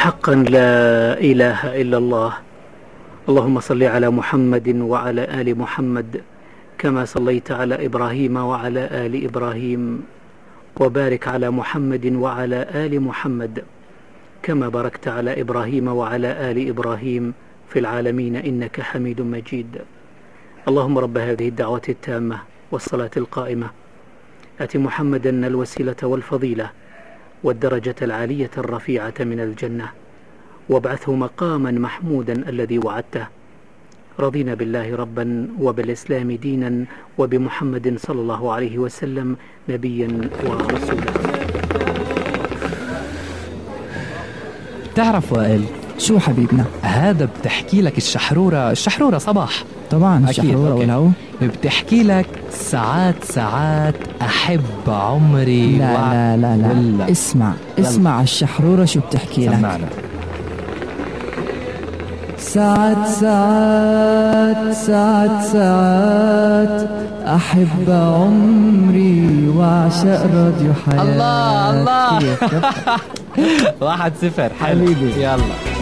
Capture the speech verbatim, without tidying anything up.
حقا لا إله إلا الله. اللهم صل على محمد وعلى آل محمد كما صليت على إبراهيم وعلى آل إبراهيم، وبارك على محمد وعلى آل محمد كما باركت على إبراهيم وعلى آل إبراهيم في العالمين إنك حميد مجيد. اللهم رب هذه الدعوة التامة والصلاة القائمة آت محمدا الوسيلة والفضيلة والدرجة العالية الرفيعة من الجنة، وابعثه مقاما محمودا الذي وعدته. رضينا بالله ربا وبالإسلام دينا وبمحمد صلى الله عليه وسلم نبيا ورسولا. تعرف وائل شو حبيبنا؟ هذا بتحكي لك الشحرورة الشحرورة صباح طبعا الشحرورة والهو بتحكي لك ساعات ساعات أحب عمري. لا و... لا لا لا ولا. اسمع يلا. اسمع الشحرورة شو بتحكي لك. سمعنا. ساعات ساعات ساعات ساعات أحب عمري وأعشق راديو حياتي. الله الله واحد صفر حبيبي. يلا